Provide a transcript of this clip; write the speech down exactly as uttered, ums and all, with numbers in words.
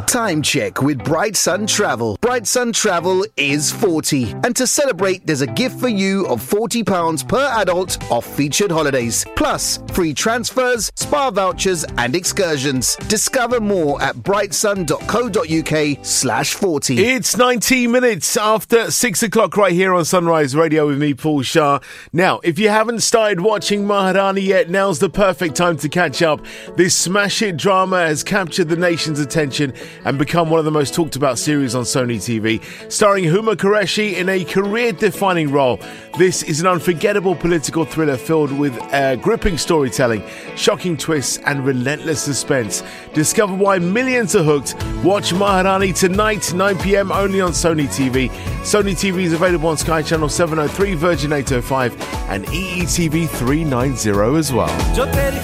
Time check with Bright Sun Travel. Bright Sun Travel is forty. And to celebrate, there's a gift for you of forty pounds per adult off featured holidays. Plus, free transfers, spa vouchers and excursions. Discover more at brightsun.co.uk slash 40. It's nineteen minutes after six o'clock right here on Sunrise Radio with me, Paul Shah. Now, if you haven't started watching Maharani yet, now's the perfect time to catch up. This smash hit drama has captured the nation's attention and become one of the most talked about series on Sony T V. Starring Huma Qureshi in a career-defining role, this is an unforgettable political thriller filled with uh, gripping storytelling, shocking twists and relentless suspense. Discover why millions are hooked. Watch Maharani tonight, nine p.m. only on Sony T V. Sony T V is available on Sky Channel seven oh three, Virgin eight oh five and E E T V three ninety as well.